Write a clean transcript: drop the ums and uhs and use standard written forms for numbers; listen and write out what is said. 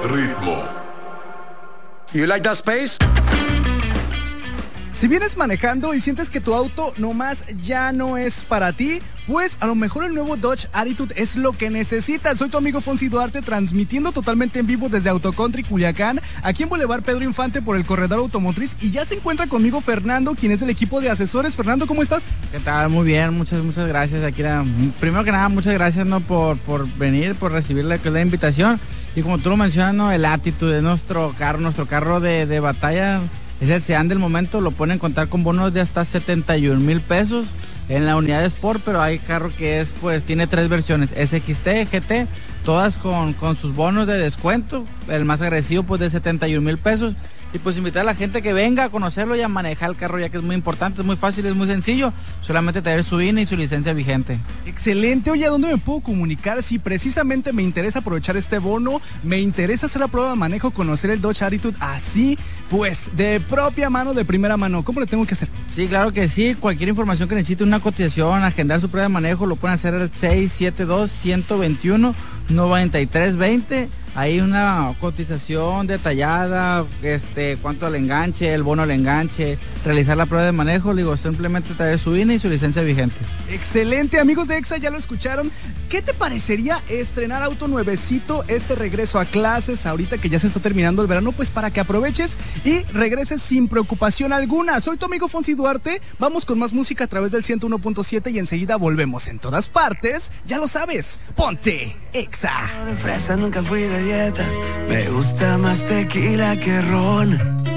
Ritmo. You like that space? Si vienes manejando y sientes que tu auto nomás ya no es para ti, pues a lo mejor el nuevo Dodge Attitude es lo que necesitas. Soy tu amigo Fonsi Duarte, transmitiendo totalmente en vivo desde Autocountry Culiacán, aquí en Boulevard Pedro Infante por el corredor automotriz. Y ya se encuentra conmigo Fernando, quien es del equipo de asesores. Fernando, ¿cómo estás? ¿Qué tal? Muy bien, muchas gracias. Primero que nada, muchas gracias, ¿no? por venir, por recibir la invitación. Y como tú lo mencionas, ¿no? El Attitude de nuestro carro de batalla. Es el sedán del momento, lo pueden contar con bonos de hasta 71,000 pesos en la unidad de Sport, pero hay carro que es, pues, tiene 3 versiones, SXT, GT, todas con sus bonos de descuento, el más agresivo, pues, de 71,000 pesos. Y pues invitar a la gente que venga a conocerlo y a manejar el carro, ya que es muy importante, es muy fácil, es muy sencillo, solamente tener su INE y su licencia vigente. Excelente. Oye, ¿a dónde me puedo comunicar si precisamente me interesa aprovechar este bono, me interesa hacer la prueba de manejo, conocer el Dodge Attitude así, pues, de propia mano, de primera mano? ¿Cómo le tengo que hacer? Sí, claro que sí. Cualquier información que necesite, una cotización, agendar su prueba de manejo, lo pueden hacer al 672-121-9320. Hay una cotización detallada, cuánto al enganche, el bono al enganche, realizar la prueba de manejo, simplemente traer su INE y su licencia vigente. Excelente, amigos de EXA, ya lo escucharon. ¿Qué te parecería estrenar auto nuevecito, este regreso a clases, ahorita que ya se está terminando el verano, pues para que aproveches y regreses sin preocupación alguna? Soy tu amigo Fonsi Duarte, vamos con más música a través del 101.7 y enseguida volvemos. En todas partes, ya lo sabes, ponte EXA. De fresa nunca fui de dietas, me gusta más tequila que ron.